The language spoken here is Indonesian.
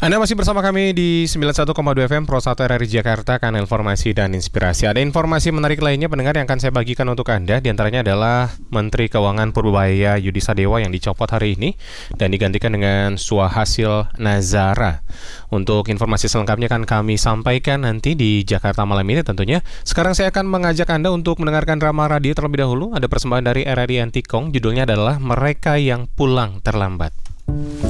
Anda masih bersama kami di 91,2 FM Pro 1 RRI Jakarta, kanal informasi dan inspirasi. Ada informasi menarik lainnya pendengar yang akan saya bagikan untuk Anda. Di antaranya adalah Menteri Keuangan Purbahaya Yudi Sadewa yang dicopot hari ini dan digantikan dengan Suhasil Nazara. Untuk informasi selengkapnya akan kami sampaikan nanti di Jakarta malam ini tentunya. Sekarang saya akan mengajak Anda untuk mendengarkan drama radio terlebih dahulu. Ada persembahan dari RRI Antikong, judulnya adalah Mereka yang Pulang Terlambat.